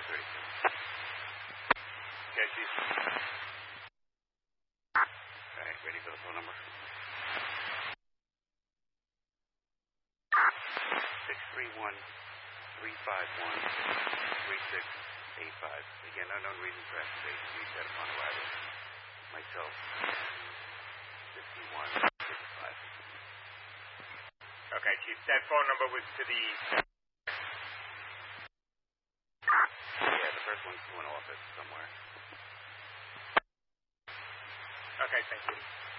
Okay, Chief. All right, ready for the phone number? 631-351-3685. Again, unknown reason for activation. We set upon arrival. Myself, 5165. Okay, Chief. That phone number was to the... Yeah, the first one's to an office somewhere. Okay, thank you.